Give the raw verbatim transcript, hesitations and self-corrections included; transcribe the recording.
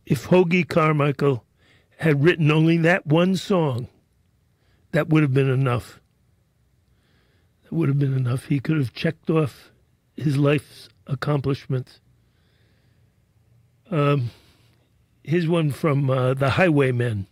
if Hoagy Carmichael had written only that one song, that would have been enough. That would have been enough. He could have checked off his life's accomplishments. Um, here's one from uh, The Highwaymen.